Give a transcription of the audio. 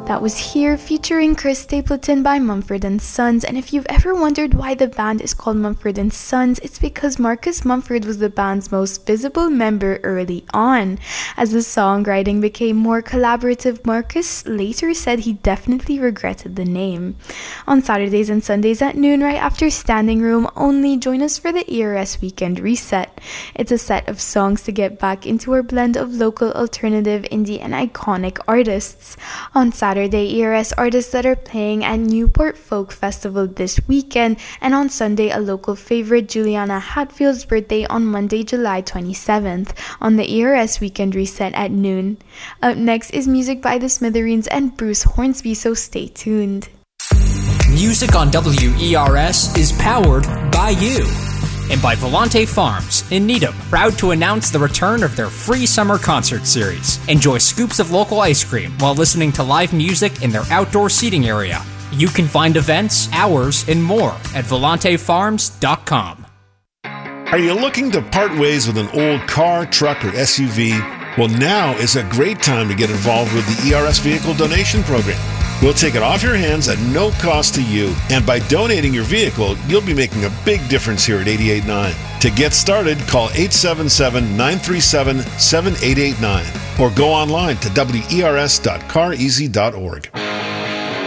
That was Here featuring Chris Stapleton by Mumford & Sons, and if you've ever wondered why the band is called Mumford & Sons, it's because Marcus Mumford was the band's most visible member early on. As the songwriting became more collaborative, Marcus later said he definitely regretted the name. On Saturdays and Sundays at noon, right after Standing Room Only, join us for the ERS Weekend Reset. It's a set of songs to get back into our blend of local, alternative, indie, and iconic artists. On Saturday, ERS artists that are playing at Newport Folk Festival this weekend, and on Sunday, a local favorite, Juliana Hatfield's birthday on Monday, July 27th, on the ERS Weekend Reset at noon. Up next is music by the Smithereens and Bruce Hornsby, so stay tuned. Music on WERS is powered by you and by Volante Farms in Needham, proud to announce the return of their free summer concert series. Enjoy scoops of local ice cream while listening to live music in their outdoor seating area. You can find events, hours, and more at volantefarms.com. Are you looking to part ways with an old car, truck, or SUV? Well, now is a great time to get involved with the ERS Vehicle Donation Program. We'll take it off your hands at no cost to you, and by donating your vehicle, you'll be making a big difference here at 88.9. To get started, call 877-937-7889 or go online to wers.careasy.org.